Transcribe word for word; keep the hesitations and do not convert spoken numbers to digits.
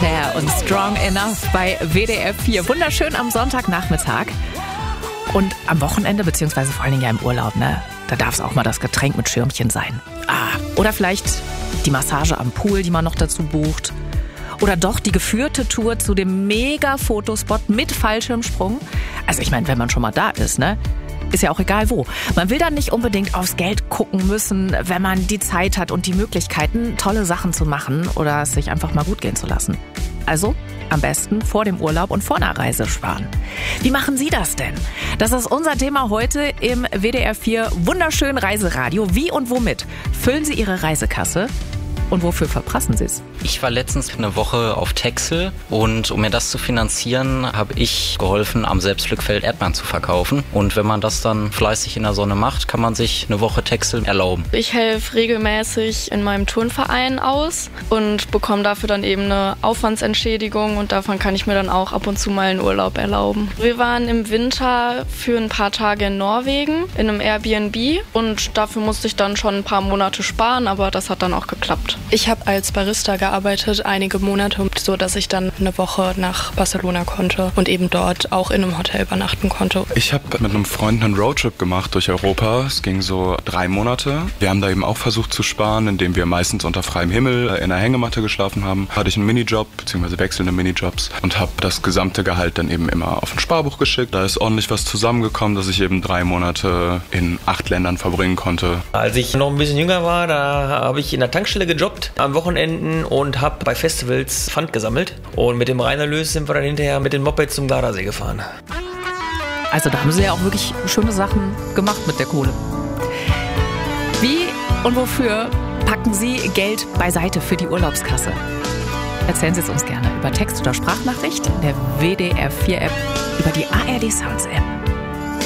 Cher und Strong Enough bei W D R vier. Wunderschön am Sonntagnachmittag. Und am Wochenende, beziehungsweise vor allen Dingen ja im Urlaub, ne? Da darf es auch mal das Getränk mit Schirmchen sein. Ah, oder vielleicht die Massage am Pool, die man noch dazu bucht. Oder doch die geführte Tour zu dem Mega-Fotospot mit Fallschirmsprung. Also ich meine, wenn man schon mal da ist, ne? Ist ja auch egal wo. Man will dann nicht unbedingt aufs Geld gucken müssen, wenn man die Zeit hat und die Möglichkeiten, tolle Sachen zu machen oder es sich einfach mal gut gehen zu lassen. Also am besten vor dem Urlaub und vor einer Reise sparen. Wie machen Sie das denn? Das ist unser Thema heute im W D R vier Wunderschön Reiseradio. Wie und womit füllen Sie Ihre Reisekasse? Und wofür verprassen Sie es? Ich war letztens eine Woche auf Texel und um mir das zu finanzieren, habe ich geholfen, am Selbstglückfeld Erdbeeren zu verkaufen. Und wenn man das dann fleißig in der Sonne macht, kann man sich eine Woche Texel erlauben. Ich helfe regelmäßig in meinem Turnverein aus und bekomme dafür dann eben eine Aufwandsentschädigung und davon kann ich mir dann auch ab und zu mal einen Urlaub erlauben. Wir waren im Winter für ein paar Tage in Norwegen in einem Airbnb und dafür musste ich dann schon ein paar Monate sparen, aber das hat dann auch geklappt. Ich habe als Barista gearbeitet, einige Monate, so dass ich dann eine Woche nach Barcelona konnte und eben dort auch in einem Hotel übernachten konnte. Ich habe mit einem Freund einen Roadtrip gemacht durch Europa. Es ging so drei Monate. Wir haben da eben auch versucht zu sparen, indem wir meistens unter freiem Himmel in einer Hängematte geschlafen haben. Hatte ich einen Minijob, beziehungsweise wechselnde Minijobs und habe das gesamte Gehalt dann eben immer auf ein Sparbuch geschickt. Da ist ordentlich was zusammengekommen, dass ich eben drei Monate in acht Ländern verbringen konnte. Als ich noch ein bisschen jünger war, da habe ich in der Tankstelle gejobbt am Wochenenden und habe bei Festivals Pfand gesammelt. Und mit dem Reinerlös sind wir dann hinterher mit den Mopeds zum Gardasee gefahren. Also da haben Sie ja auch wirklich schöne Sachen gemacht mit der Kohle. Wie und wofür packen Sie Geld beiseite für die Urlaubskasse? Erzählen Sie es uns gerne über Text oder Sprachnachricht in der W D R vier App, über die A R D Sounds App.